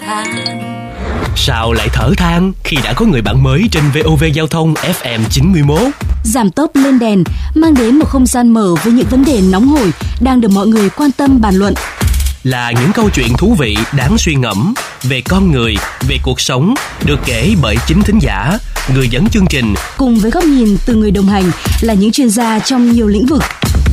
than. Sao lại thở than khi đã có người bạn mới trên VOV Giao thông FM 91? Giảm tốc lên đèn mang đến một không gian mở với những vấn đề nóng hổi đang được mọi người quan tâm bàn luận. Là những câu chuyện thú vị đáng suy ngẫm về con người, về cuộc sống, được kể bởi chính thính giả, người dẫn chương trình, cùng với góc nhìn từ người đồng hành là những chuyên gia trong nhiều lĩnh vực.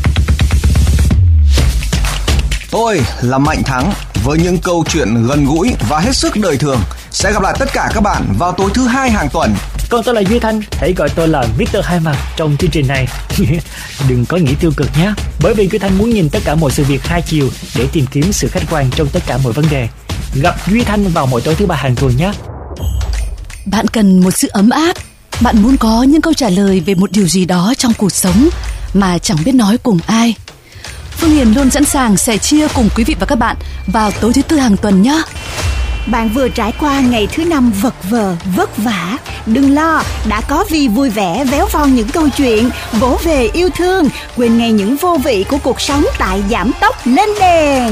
Tôi là Mạnh Thắng với những câu chuyện gần gũi và hết sức đời thường. Sẽ gặp lại tất cả các bạn vào tối thứ Hai hàng tuần. Còn tôi là Duy Thanh, hãy gọi tôi là Mr. Hai Mặt trong chương trình này. Đừng có nghĩ tiêu cực nhé, bởi vì Duy Thanh muốn nhìn tất cả mọi sự việc hai chiều để tìm kiếm sự khách quan trong tất cả mọi vấn đề. Gặp Duy Thanh vào mỗi tối thứ Ba hàng tuần nhé. Bạn cần một sự ấm áp, bạn muốn có những câu trả lời về một điều gì đó trong cuộc sống mà chẳng biết nói cùng ai. Phương Hiền luôn sẵn sàng sẻ chia cùng quý vị và các bạn vào tối thứ Tư hàng tuần nhé. Bạn vừa trải qua ngày thứ Năm vật vờ, vất vả. Đừng lo, đã có Vi vui vẻ véo von những câu chuyện, vỗ về yêu thương, quên ngay những vô vị của cuộc sống tại Giảm Tốc Lên Đèn.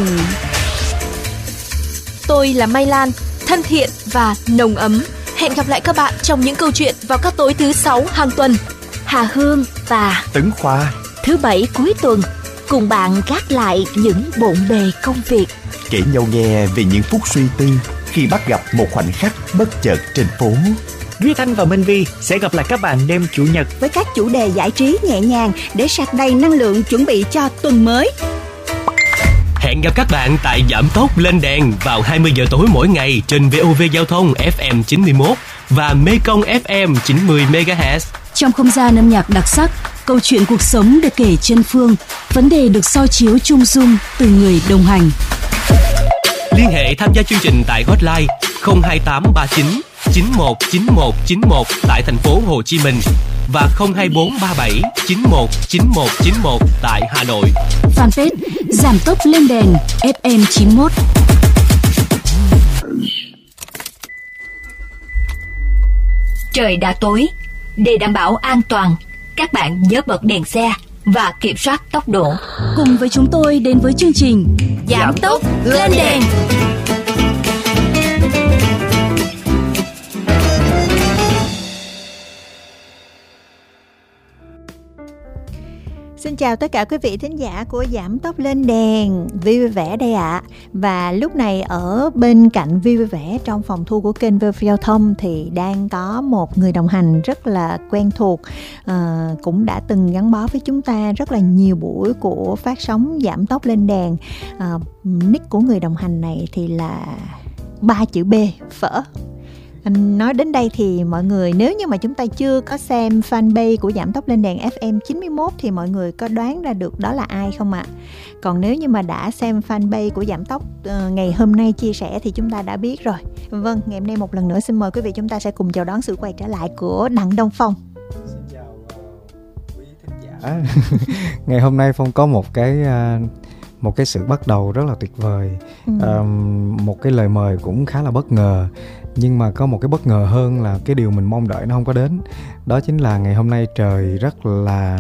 Tôi là Mai Lan, thân thiện và nồng ấm. Hẹn gặp lại các bạn trong những câu chuyện vào các tối thứ Sáu hàng tuần. Hà Hương và Tấn Khoa, thứ Bảy cuối tuần, cùng bạn gác lại những bộn bề công việc, kể nhau nghe về những phút suy tư khi bắt gặp một khoảnh khắc bất chợt trên phố. Duy Thanh và Minh Vi sẽ gặp lại các bạn đêm Chủ nhật với các chủ đề giải trí nhẹ nhàng để sạc đầy năng lượng chuẩn bị cho tuần mới. Hẹn gặp các bạn tại Giảm Tốc Lên Đèn vào 20 giờ tối mỗi ngày trên VOV Giao thông FM 91 và Mekong FM 90 MHz. Trong không gian âm nhạc đặc sắc, câu chuyện cuộc sống được kể trên phương, vấn đề được soi chiếu chung dung từ người đồng hành. Liên hệ tham gia chương trình tại hotline 02839 919191 tại thành phố Hồ Chí Minh và 02437 919191 tại Hà Nội. Fanpage Giảm Tốc Lên Đèn FM 91. Trời đã tối, để đảm bảo an toàn, các bạn nhớ bật đèn xe và kiểm soát tốc độ. Cùng với chúng tôi đến với chương trình Giảm Tốc Lên Đèn. Xin chào tất cả quý vị thính giả của Giảm Tốc Lên Đèn, Vi vui vẻ đây ạ. Và lúc này ở bên cạnh Vi vui vẻ trong phòng thu của kênh VOV Giao thông thì đang có một người đồng hành rất là quen thuộc, cũng đã từng gắn bó với chúng ta rất là nhiều buổi của phát sóng Giảm Tốc Lên Đèn. Nick của người đồng hành này thì là 3 chữ B, Phở. Nói đến đây thì mọi người, nếu như mà chúng ta chưa có xem fanpage của Giảm Tốc Lên Đèn FM 91 thì mọi người có đoán ra được đó là ai không ạ? Còn nếu như mà đã xem fanpage của Giảm Tốc ngày hôm nay chia sẻ thì chúng ta đã biết rồi. Vâng, ngày hôm nay một lần nữa xin mời quý vị chúng ta sẽ cùng chào đón sự quay trở lại của Đặng Đông Phong. Xin chào quý thính giả. Ngày hôm nay Phong có một cái sự bắt đầu rất là tuyệt vời. Một cái lời mời cũng khá là bất ngờ. Nhưng mà có một cái bất ngờ hơn là cái điều mình mong đợi nó không có đến. Đó chính là ngày hôm nay trời rất là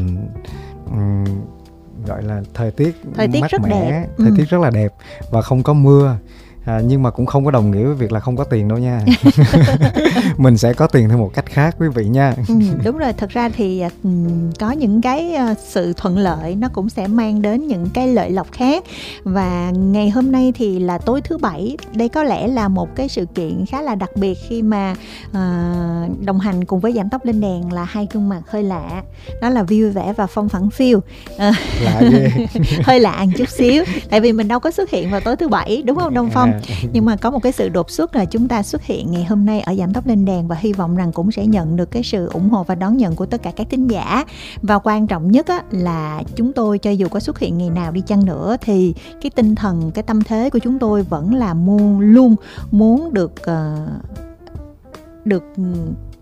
gọi là thời tiết mát rất mẻ, đẹp. Thời tiết rất là đẹp và không có mưa. Nhưng mà cũng không có đồng nghĩa với việc là không có tiền đâu nha. Mình sẽ có tiền theo một cách khác quý vị nha. Đúng rồi, thật ra thì có những cái sự thuận lợi nó cũng sẽ mang đến những cái lợi lộc khác. Và ngày hôm nay thì là tối thứ Bảy. Đây có lẽ là một cái sự kiện khá là đặc biệt khi mà đồng hành cùng với Giảm Tốc Lên Đèn là hai gương mặt hơi lạ. Đó là Vi vui vẻ và Phong Phẳng Phiêu. Lạ ghê. Hơi lạ một chút xíu. Tại vì mình đâu có xuất hiện vào tối thứ Bảy, đúng không Đông Phong? Nhưng mà có một cái sự đột xuất là chúng ta xuất hiện ngày hôm nay ở Giảm Tốc Lên Đèn và hy vọng rằng cũng sẽ nhận được cái sự ủng hộ và đón nhận của tất cả các thính giả. Và quan trọng nhất á, là chúng tôi cho dù có xuất hiện ngày nào đi chăng nữa thì cái tinh thần, cái tâm thế của chúng tôi vẫn là luôn muốn được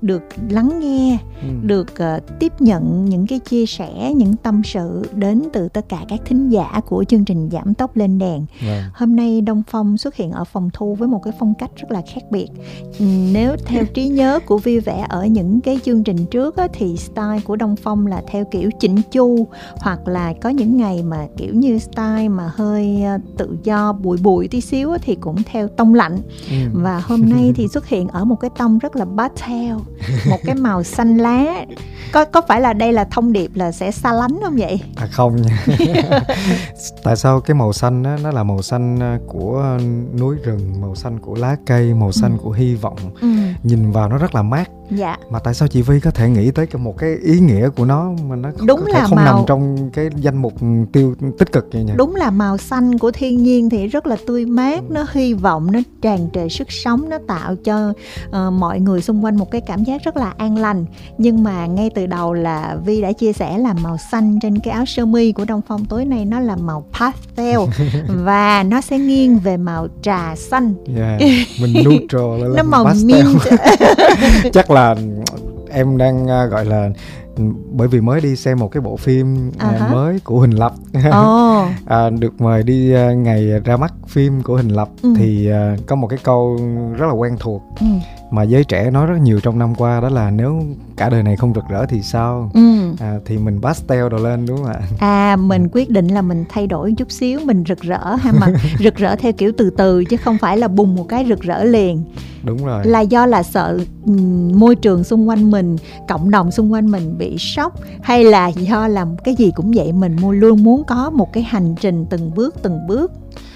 được lắng nghe, được tiếp nhận những cái chia sẻ, những tâm sự đến từ tất cả các thính giả của chương trình Giảm Tốc Lên Đèn. Hôm nay Đông Phong xuất hiện ở phòng thu với một cái phong cách rất là khác biệt. Nếu theo trí nhớ của Vui Vẻ ở những cái chương trình trước á, thì style của Đông Phong là theo kiểu chỉnh chu, hoặc là có những ngày mà kiểu như style mà hơi tự do bụi tí xíu á, thì cũng theo tông lạnh. Và hôm nay thì xuất hiện ở một cái tông rất là pastel, một cái màu xanh lá. Có phải là đây là thông điệp là sẽ xa lánh không vậy? Không nha. Tại sao cái màu xanh đó, nó là màu xanh của núi rừng, màu xanh của lá cây, màu xanh của hy vọng. Nhìn vào nó rất là mát. Dạ. Mà tại sao chị Vi có thể nghĩ tới một cái ý nghĩa của nó mà nó đúng là không màu... nằm trong cái danh mục tiêu tích cực vậy nhỉ? Đúng là màu xanh của thiên nhiên thì rất là tươi mát, nó hy vọng, nó tràn trề sức sống, nó tạo cho mọi người xung quanh một cái cảm giác rất là an lành. Nhưng mà ngay từ đầu là Vi đã chia sẻ là màu xanh trên cái áo sơ mi của Đông Phong tối nay nó là màu pastel và nó sẽ nghiêng về màu trà xanh. Mình neutral nó màu pastel. mint. Chắc là em đang gọi là bởi vì mới đi xem một cái bộ phim mới của Huỳnh Lập. Được mời đi ngày ra mắt phim của Huỳnh Lập. Thì có một cái câu rất là quen thuộc mà giới trẻ nói rất nhiều trong năm qua, đó là nếu cả đời này không rực rỡ thì sao? Thì mình pastel đồ lên, đúng không ạ? Mình quyết định là mình thay đổi chút xíu, mình rực rỡ ha, mà rực rỡ theo kiểu từ từ chứ không phải là bùng một cái rực rỡ liền. Đúng rồi. Là do là sợ môi trường xung quanh mình, cộng đồng xung quanh mình bị sốc, hay là do là cái gì cũng vậy, mình luôn muốn có một cái hành trình từng bước.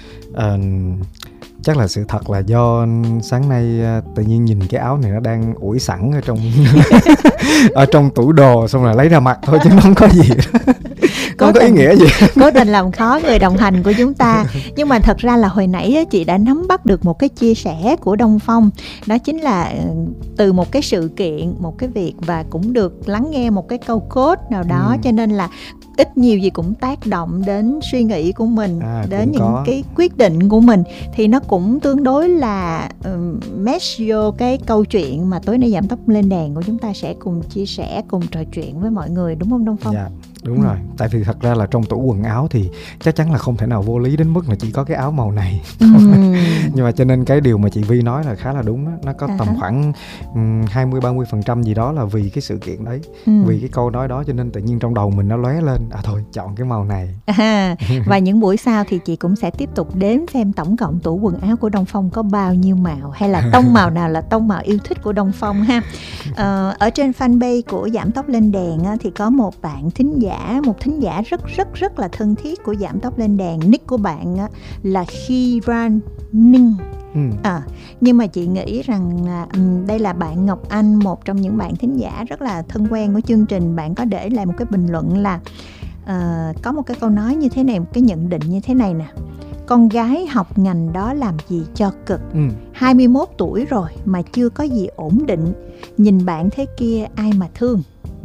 Chắc là sự thật là do sáng nay tự nhiên nhìn cái áo này nó đang ủi sẵn ở trong ở trong tủ đồ, xong rồi lấy ra mặc thôi chứ nó không có gì. Không có ý nghĩa gì. Cố tình làm khó người đồng hành của chúng ta. Nhưng mà thật ra là hồi nãy chị đã nắm bắt được một cái chia sẻ của Đông Phong. Đó chính là từ một cái sự kiện, một cái việc, và cũng được lắng nghe một cái câu code nào đó. Cho nên là ít nhiều gì cũng tác động đến suy nghĩ của mình, đến những cái quyết định của mình. Thì nó cũng tương đối là match vô cái câu chuyện mà tối nay Giảm Tốc Lên Đèn của chúng ta sẽ cùng chia sẻ, cùng trò chuyện với mọi người, đúng không Đông Phong? Dạ, đúng rồi. Tại vì thật ra là trong tủ quần áo thì chắc chắn là không thể nào vô lý đến mức là chỉ có cái áo màu này. Nhưng mà cho nên cái điều mà chị Vi nói là khá là đúng đó. Nó có tầm khoảng 20-30% gì đó là vì cái sự kiện đấy, vì cái câu nói đó, cho nên tự nhiên trong đầu mình nó lóe lên, thôi chọn cái màu này. Và những buổi sau thì chị cũng sẽ tiếp tục đếm xem tổng cộng tủ quần áo của Đông Phong có bao nhiêu màu, hay là tông màu nào là tông màu yêu thích của Đông Phong ha. Ở trên fanpage của Giảm Tốc Lên Đèn thì có một bạn thính giả, một thính giả rất là thân thiết của Giảm Tốc Lên Đèn. Nick của bạn là Khiran Ninh. Nhưng mà chị nghĩ rằng đây là bạn Ngọc Anh, một trong những bạn thính giả rất là thân quen của chương trình. Bạn có để lại một cái bình luận là có một cái câu nói như thế này, một cái nhận định như thế này nè: con gái học ngành đó làm gì cho cực, 21 tuổi rồi mà chưa có gì ổn định, nhìn bạn thế kia ai mà thương.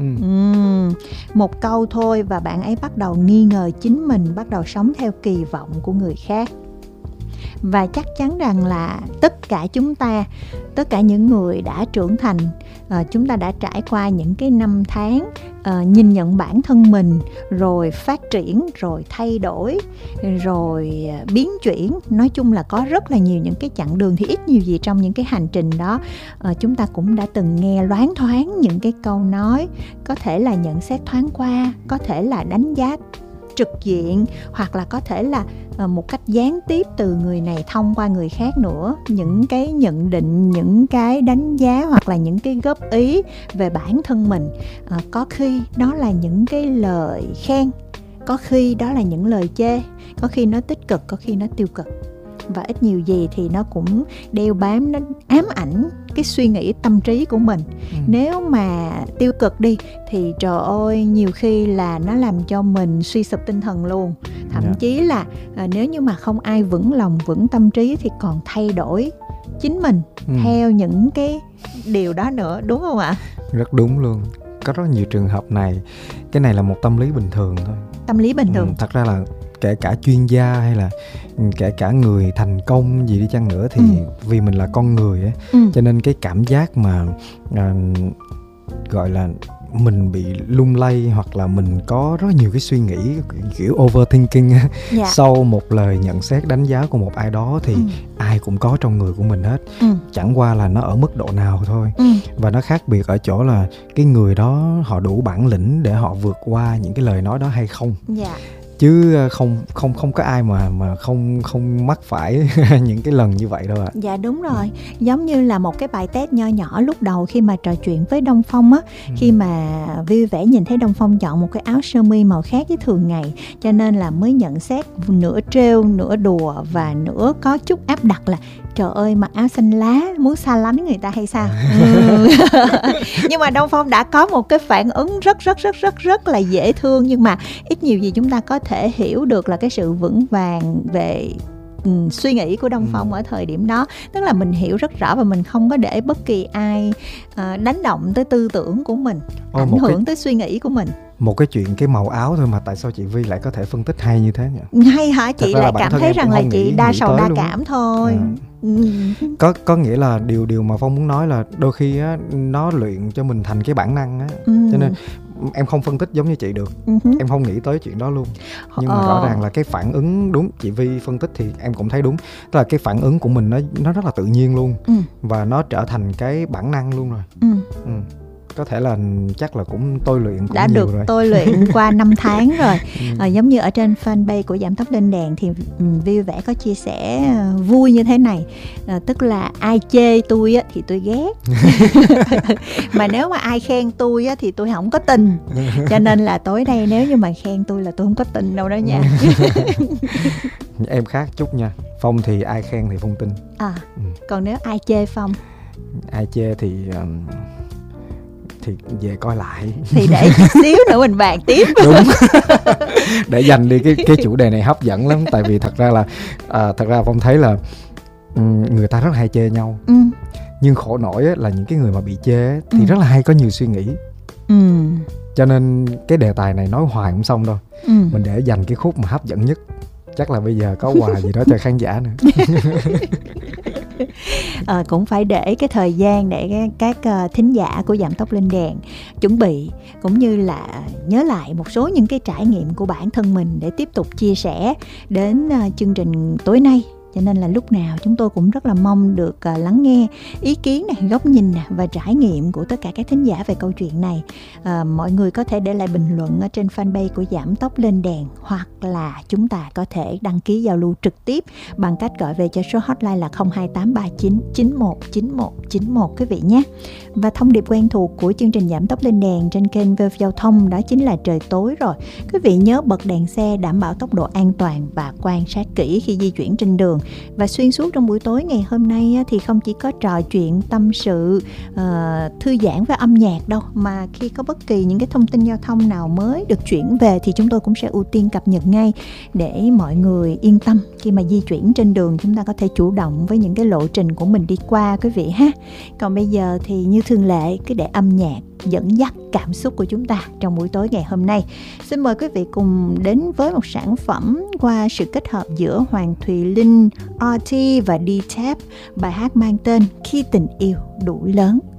Một câu thôi và bạn ấy bắt đầu nghi ngờ chính mình, bắt đầu sống theo kỳ vọng của người khác. Và chắc chắn rằng là tất cả chúng ta, tất cả những người đã trưởng thành, chúng ta đã trải qua những cái năm tháng nhìn nhận bản thân mình, rồi phát triển, rồi thay đổi, rồi biến chuyển. Nói chung là có rất là nhiều những cái chặng đường, thì ít nhiều gì trong những cái hành trình đó chúng ta cũng đã từng nghe loáng thoáng những cái câu nói, có thể là nhận xét thoáng qua, có thể là đánh giá trực diện, hoặc là có thể là một cách gián tiếp từ người này thông qua người khác nữa. Những cái nhận định, những cái đánh giá hoặc là những cái góp ý về bản thân mình, có khi đó là những cái lời khen, có khi đó là những lời chê, có khi nó tích cực, có khi nó tiêu cực. Và ít nhiều gì thì nó cũng đeo bám, nó ám ảnh cái suy nghĩ tâm trí của mình. Nếu mà tiêu cực đi thì trời ơi, nhiều khi là nó làm cho mình suy sụp tinh thần luôn. Thậm chí là nếu như mà không ai vững lòng, vững tâm trí thì còn thay đổi chính mình theo những cái điều đó nữa, đúng không ạ? Rất đúng luôn. Có rất nhiều trường hợp này. Cái này là một tâm lý bình thường thôi. Tâm lý bình thường. Thật ra là kể cả chuyên gia hay là kể cả người thành công gì đi chăng nữa thì vì mình là con người ấy, cho nên cái cảm giác mà gọi là mình bị lung lay hoặc là mình có rất nhiều cái suy nghĩ kiểu overthinking sau một lời nhận xét đánh giá của một ai đó thì ai cũng có trong người của mình hết, chẳng qua là nó ở mức độ nào thôi. Và nó khác biệt ở chỗ là cái người đó họ đủ bản lĩnh để họ vượt qua những cái lời nói đó hay không. Chứ không có ai mà không mắc phải những cái lần như vậy đâu ạ. Dạ đúng rồi. Giống như là một cái bài test nho nhỏ lúc đầu khi mà trò chuyện với Đông Phong á, khi mà vui vẻ nhìn thấy Đông Phong chọn một cái áo sơ mi màu khác với thường ngày, cho nên là mới nhận xét nửa trêu nửa đùa và nửa có chút áp đặt là trời ơi mặc áo xanh lá muốn xa lánh người ta hay sao. Nhưng mà Đông Phong đã có một cái phản ứng rất là dễ thương, nhưng mà ít nhiều gì chúng ta có thể hiểu được là cái sự vững vàng về suy nghĩ của Đông Phong ở thời điểm đó. Tức là mình hiểu rất rõ và mình không có để bất kỳ ai đánh động tới tư tưởng của mình, ảnh hưởng tới suy nghĩ của mình. Một cái chuyện cái màu áo thôi mà tại sao chị Vi lại có thể phân tích hay như thế nhỉ? Hay hả? Chị lại cảm thấy rằng là chị đa sầu đa cảm thôi. Có nghĩa là điều mà Phong muốn nói là đôi khi á, nó luyện cho mình thành cái bản năng á, cho nên em không phân tích giống như chị được. Em không nghĩ tới chuyện đó luôn. Nhưng mà rõ ràng là cái phản ứng đúng, chị Vi phân tích thì em cũng thấy đúng. Tức là cái phản ứng của mình nó rất là tự nhiên luôn. Và nó trở thành cái bản năng luôn rồi. Có thể là chắc là cũng tôi luyện cũng đã nhiều được rồi. Tôi luyện qua 5 tháng rồi. Giống như ở trên fanpage của Giảm Tóc Lên Đèn thì vui vẻ có chia sẻ vui như thế này, tức là ai chê tôi á, thì tôi ghét. Mà nếu mà ai khen tôi á, thì tôi không có tin. Cho nên là tối nay nếu như mà khen tôi là tôi không có tin đâu đó nha. Em khác chút nha. Phong thì ai khen thì Phong tin. Còn nếu ai chê Phong? Ai chê thì về coi lại. Thì để xíu nữa mình bàn tiếp. Đúng. Để dành đi cái chủ đề này hấp dẫn lắm. Tại vì thật ra Phong thấy là người ta rất là hay chê nhau. Nhưng khổ nổi là những cái người mà bị chê thì rất là hay có nhiều suy nghĩ. Cho nên cái đề tài này nói hoài không xong đâu. Mình để dành cái khúc mà hấp dẫn nhất. Chắc là bây giờ có quà gì đó cho khán giả nữa. Cũng phải để cái thời gian để các thính giả của Giảm Tóc Lên Đèn chuẩn bị, cũng như là nhớ lại một số những cái trải nghiệm của bản thân mình để tiếp tục chia sẻ đến chương trình tối nay. Cho nên là lúc nào chúng tôi cũng rất là mong được lắng nghe ý kiến này, góc nhìn này, và trải nghiệm của tất cả các thính giả về câu chuyện này. Mọi người có thể để lại bình luận ở trên fanpage của Giảm Tóc Lên Đèn, hoặc là chúng ta có thể đăng ký giao lưu trực tiếp bằng cách gọi về cho số hotline là 02839 919191 quý vị nhé. Và thông điệp quen thuộc của chương trình Giảm Tóc Lên Đèn trên kênh VOV Giao thông đó chính là trời tối rồi. Quý vị nhớ bật đèn xe, đảm bảo tốc độ an toàn và quan sát kỹ khi di chuyển trên đường. Và xuyên suốt trong buổi tối ngày hôm nay thì không chỉ có trò chuyện, tâm sự, thư giãn với âm nhạc đâu, mà khi có bất kỳ những cái thông tin giao thông nào mới được chuyển về thì chúng tôi cũng sẽ ưu tiên cập nhật ngay để mọi người yên tâm khi mà di chuyển trên đường. Chúng ta có thể chủ động với những cái lộ trình của mình đi qua quý vị ha. Còn bây giờ thì như thường lệ, cứ để âm nhạc dẫn dắt cảm xúc của chúng ta trong buổi tối ngày hôm nay. Xin mời quý vị cùng đến với một sản phẩm qua sự kết hợp giữa Hoàng Thùy Linh, RT và D-Tap, bài hát mang tên Khi Tình Yêu Đủ Lớn.